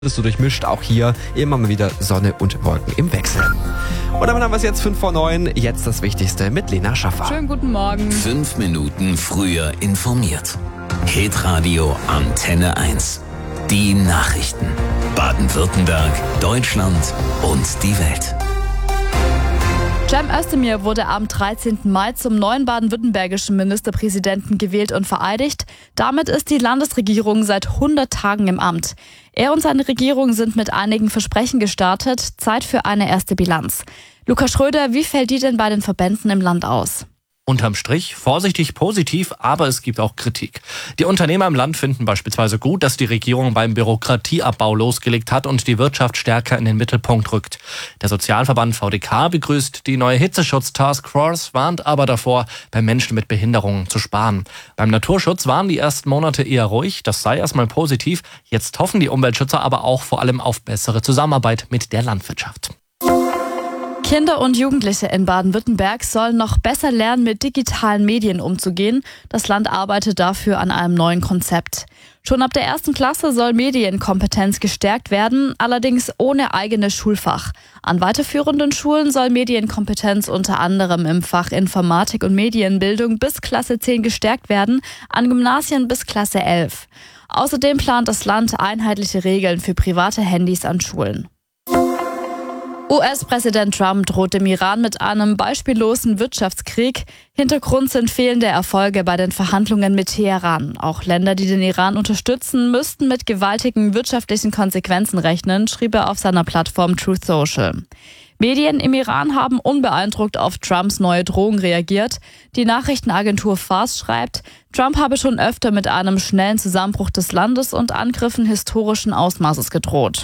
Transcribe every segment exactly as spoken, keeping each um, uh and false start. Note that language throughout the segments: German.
bist du durchmischt, auch hier immer mal wieder Sonne und Wolken im Wechsel. Und damit haben wir es jetzt fünf vor neun, jetzt das Wichtigste mit Lena Schaffer. Schönen guten Morgen. Fünf Minuten früher informiert. Hitradio Antenne eins. Die Nachrichten. Baden-Württemberg, Deutschland und die Welt. Cem Özdemir wurde am dreizehnten Mai zum neuen baden-württembergischen Ministerpräsidenten gewählt und vereidigt. Damit ist die Landesregierung seit hundert Tagen im Amt. Er und seine Regierung sind mit einigen Versprechen gestartet. Zeit für eine erste Bilanz. Lukas Schröder, wie fällt die denn bei den Verbänden im Land aus? Unterm Strich vorsichtig positiv, aber es gibt auch Kritik. Die Unternehmer im Land finden beispielsweise gut, dass die Regierung beim Bürokratieabbau losgelegt hat und die Wirtschaft stärker in den Mittelpunkt rückt. Der Sozialverband V D K begrüßt die neue Hitzeschutz-Taskforce, warnt aber davor, bei Menschen mit Behinderungen zu sparen. Beim Naturschutz waren die ersten Monate eher ruhig, das sei erstmal positiv. Jetzt hoffen die Umweltschützer aber auch vor allem auf bessere Zusammenarbeit mit der Landwirtschaft. Kinder und Jugendliche in Baden-Württemberg sollen noch besser lernen, mit digitalen Medien umzugehen. Das Land arbeitet dafür an einem neuen Konzept. Schon ab der ersten Klasse soll Medienkompetenz gestärkt werden, allerdings ohne eigenes Schulfach. An weiterführenden Schulen soll Medienkompetenz unter anderem im Fach Informatik und Medienbildung bis Klasse zehn gestärkt werden, an Gymnasien bis Klasse elf. Außerdem plant das Land einheitliche Regeln für private Handys an Schulen. U S-Präsident Trump droht dem Iran mit einem beispiellosen Wirtschaftskrieg. Hintergrund sind fehlende Erfolge bei den Verhandlungen mit Teheran. Auch Länder, die den Iran unterstützen, müssten mit gewaltigen wirtschaftlichen Konsequenzen rechnen, schrieb er auf seiner Plattform Truth Social. Medien im Iran haben unbeeindruckt auf Trumps neue Drohung reagiert. Die Nachrichtenagentur Fars schreibt, Trump habe schon öfter mit einem schnellen Zusammenbruch des Landes und Angriffen historischen Ausmaßes gedroht.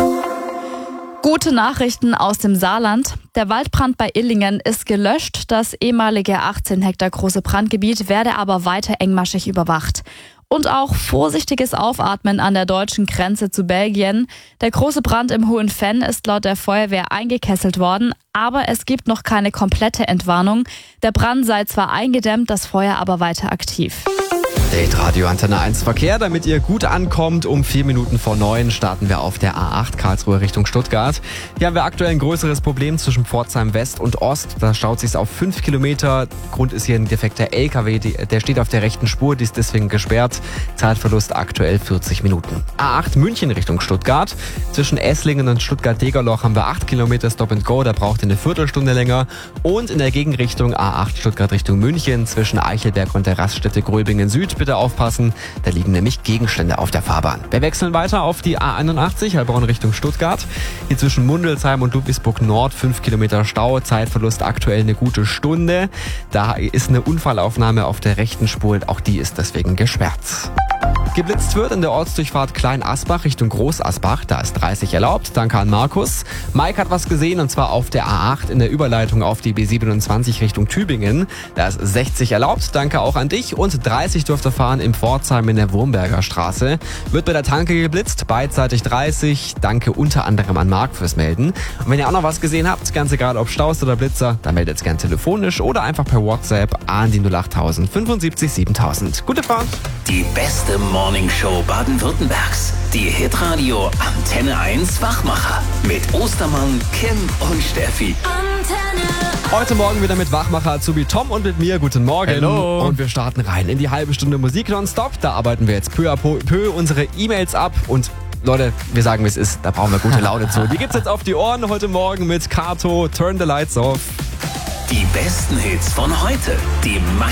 Gute Nachrichten aus dem Saarland. Der Waldbrand bei Illingen ist gelöscht. Das ehemalige achtzehn Hektar große Brandgebiet werde aber weiter engmaschig überwacht. Und auch vorsichtiges Aufatmen an der deutschen Grenze zu Belgien. Der große Brand im Hohenfenn ist laut der Feuerwehr eingekesselt worden, aber es gibt noch keine komplette Entwarnung. Der Brand sei zwar eingedämmt, das Feuer aber weiter aktiv. Hitradio Antenne eins Verkehr, damit ihr gut ankommt. Um vier Minuten vor neun starten wir auf der A acht Karlsruhe Richtung Stuttgart. Hier haben wir aktuell ein größeres Problem zwischen Pforzheim West und Ost. Da staut sich auf fünf Kilometer. Grund ist hier ein defekter L K W, der steht auf der rechten Spur, die ist deswegen gesperrt. Zeitverlust aktuell vierzig Minuten. A acht München Richtung Stuttgart. Zwischen Esslingen und Stuttgart-Degerloch haben wir acht Kilometer Stop and Go, da braucht ihr eine Viertelstunde länger. Und in der Gegenrichtung A acht Stuttgart Richtung München zwischen Eichelberg und der Raststätte Gröbingen Süd. Bitte aufpassen, da liegen nämlich Gegenstände auf der Fahrbahn. Wir wechseln weiter auf die A einundachtzig, Heilbronn Richtung Stuttgart. Hier zwischen Mundelsheim und Ludwigsburg Nord fünf Kilometer Stau, Zeitverlust aktuell eine gute Stunde. Da ist eine Unfallaufnahme auf der rechten Spur, auch die ist deswegen gesperrt. Geblitzt wird in der Ortsdurchfahrt Klein-Asbach Richtung Groß-Asbach. Da ist dreißig erlaubt. Danke an Markus. Mike hat was gesehen und zwar auf der A acht in der Überleitung auf die B siebenundzwanzig Richtung Tübingen. Da ist sechzig erlaubt. Danke auch an dich. Und dreißig dürft ihr fahren im Pforzheim in der Wurmberger Straße. Wird bei der Tanke geblitzt. Beidseitig dreißig. Danke unter anderem an Marc fürs Melden. Und wenn ihr auch noch was gesehen habt, ganz egal ob Staus oder Blitzer, dann meldet es gern telefonisch oder einfach per WhatsApp an die null acht null null fünfundsiebzig siebentausend. Gute Fahrt! Die beste Morningshow Baden-Württembergs. Die Hitradio Antenne eins Wachmacher. Mit Ostermann, Kim und Steffi. Antenne. Heute Morgen wieder mit Wachmacher Azubi Tom und mit mir. Guten Morgen. Hello. Und wir starten rein in die halbe Stunde Musik nonstop. Da arbeiten wir jetzt peu à peu unsere E-Mails ab und Leute, wir sagen, wie es ist. Da brauchen wir gute Laune zu. Die gibt's jetzt auf die Ohren heute Morgen mit Kato, Turn the Lights Off. Die besten Hits von heute. Die